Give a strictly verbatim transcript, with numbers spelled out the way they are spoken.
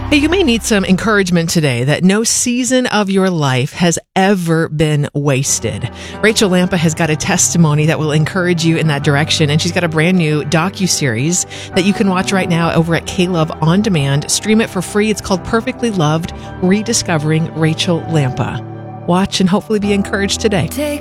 Hey, you may need some encouragement today that no season of your life has ever been wasted. Rachel Lampa has got a testimony that will encourage you in that direction, and she's got a brand new docuseries that you can watch right now over at K-Love On Demand. Stream it for free. It's called Perfectly Loved, Rediscovering Rachel Lampa. Watch and hopefully be encouraged today.